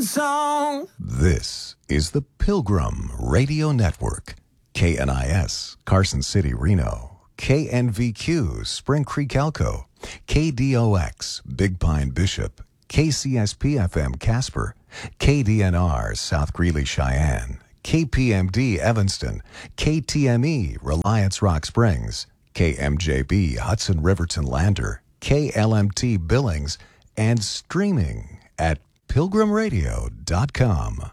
song. This is the Pilgrim Radio Network. KNIS, Carson City, Reno. KNVQ, Spring Creek, Elko. KDOX, Big Pine, Bishop. KCSP-FM, Casper. KDNR, South Greeley, Cheyenne. KPMD, Evanston. KTME, Reliance Rock Springs. KMJB, Hudson Riverton, Lander. KLMT, Billings. And streaming at pilgrimradio.com.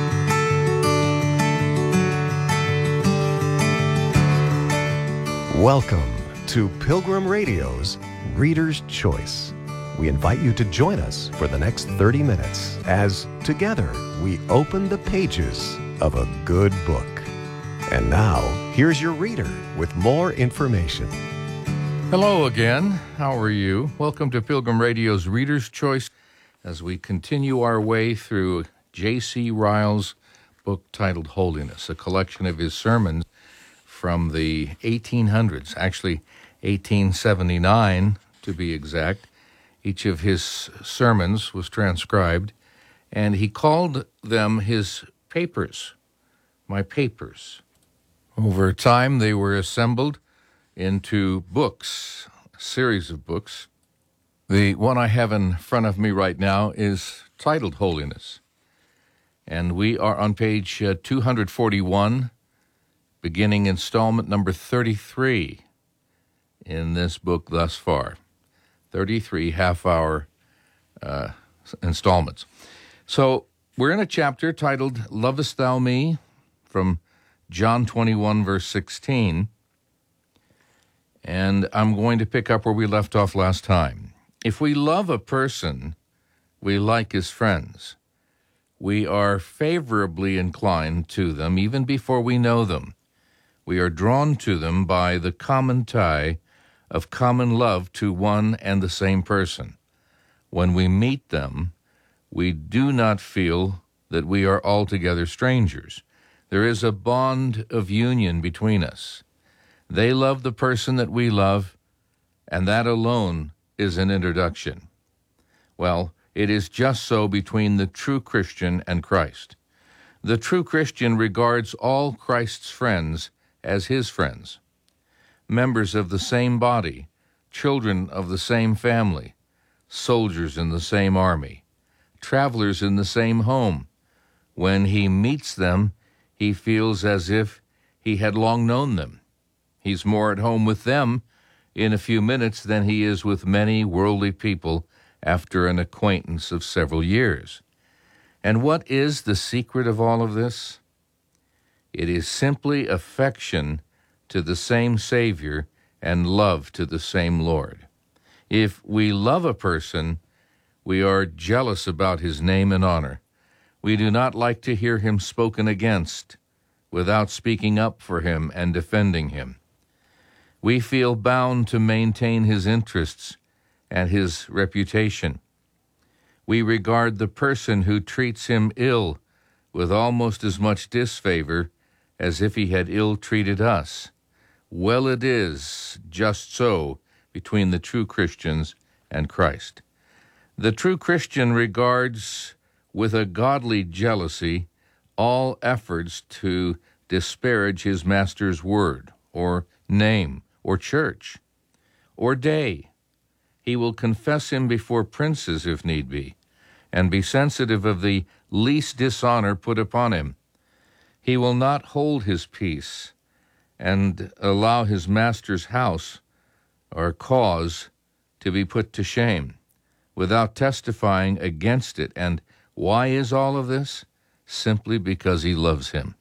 Welcome to Pilgrim Radio's Reader's Choice. We invite you to join us for the next 30 minutes as together we open the pages of a good book. And now, here's your reader with more information. Hello again. How are you? Welcome to Pilgrim Radio's Reader's Choice as we continue our way through J.C. Ryle's book titled Holiness, a collection of his sermons from the 1800s, actually 1879 to be exact. Each of his sermons was transcribed, and he called them his papers, my papers. Over time, they were assembled into books, a series of books. The one I have in front of me right now is titled Holiness, and we are on page 241, beginning installment number 33 in this book thus far. 33 half-hour installments. So we're in a chapter titled Lovest Thou Me, from John 21, verse 16, and I'm going to pick up where we left off last time. If we love a person we like as friends, we are favorably inclined to them even before we know them. We are drawn to them by the common tie of common love to one and the same person. When we meet them, we do not feel that we are altogether strangers. There is a bond of union between us. They love the person that we love, and that alone is an introduction. Well, it is just so between the true Christian and Christ. The true Christian regards all Christ's friends as his friends, members of the same body, children of the same family, soldiers in the same army, travelers in the same home. When he meets them, he feels as if he had long known them. He's more at home with them in a few minutes than he is with many worldly people after an acquaintance of several years. And what is the secret of all of this? It is simply affection to the same Savior and love to the same Lord. If we love a person, we are jealous about his name and honor. We do not like to hear him spoken against without speaking up for him and defending him. We feel bound to maintain his interests and his reputation. We regard the person who treats him ill with almost as much disfavor as if he had ill-treated us. Well, it is just so between the true Christians and Christ. The true Christian regards with a godly jealousy all efforts to disparage his master's word or name or church or day. He will confess him before princes if need be, and be sensitive of the least dishonor put upon him. He will not hold his peace and allow his master's house or cause to be put to shame without testifying against it. And why is all of this? Simply because he loves him.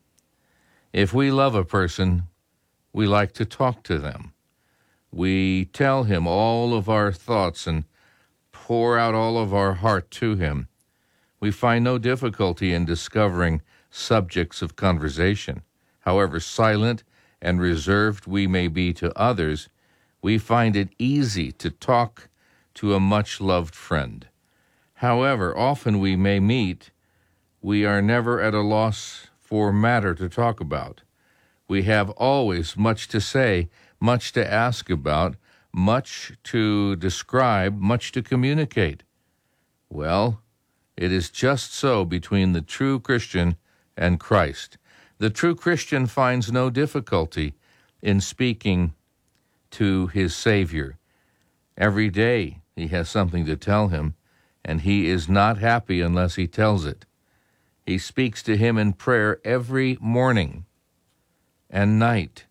If we love a person, we like to talk to them. We tell him all of our thoughts and pour out all of our heart to him. We find no difficulty in discovering subjects of conversation. However silent and reserved we may be to others, we find it easy to talk to a much-loved friend. However often we may meet, we are never at a loss for matter to talk about. We have always much to say, much to ask about, much to describe, much to communicate. Well, It is just so between the true Christian and Christ. The true Christian finds no difficulty in speaking to his Savior. Every day he has something to tell him, and he is not happy unless he tells it. He speaks to him in prayer every morning and night.